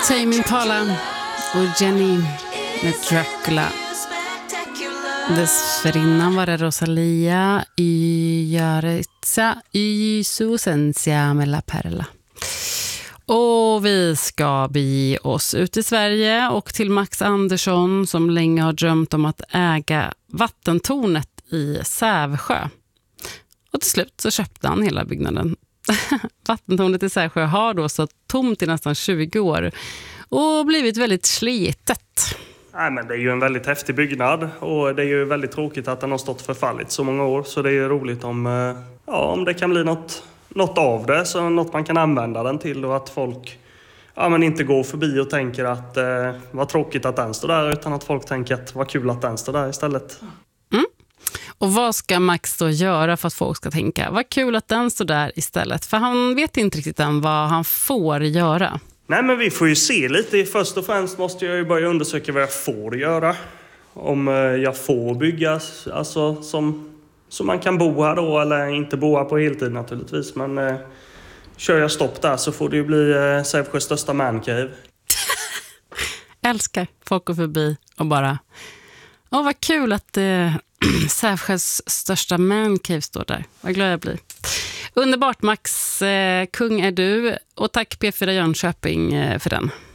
Tame Impala och Jenny med Dracula. Dessförinnan var det Rosalia y Yaritza y su esencia med La Perla. Och vi ska bege oss ut i Sverige och till Max Andersson som länge har drömt om att äga vattentornet i Sävsjö. Och till slut så köpte han hela byggnaden. Vattentornet i Sävsjö har då stått tomt i nästan 20 år och blivit väldigt slitet. Nej, men det är ju en väldigt häftig byggnad och det är ju väldigt tråkigt att den har stått förfallit så många år. Så det är ju roligt om det kan bli något av det, så något man kan använda den till och att folk inte går förbi och tänker att vad tråkigt att den står där, utan att folk tänker att vad kul att den står där istället. Mm. Och vad ska Max då göra för att folk ska tänka vad kul att den står där istället? För han vet inte riktigt än vad han får göra. Nej, men vi får ju se lite. Först och främst måste jag ju börja undersöka vad jag får göra. Om jag får bygga, alltså så man kan bo här då, eller inte bo här på heltid naturligtvis. Men kör jag stopp där så får det ju bli Sävsjös största mancave. Älskar folk går förbi och bara vad kul att Sävsjös största mancave står där. Vad glad jag blir. Underbart Max, kung är du. Och tack P4 Jönköping för den.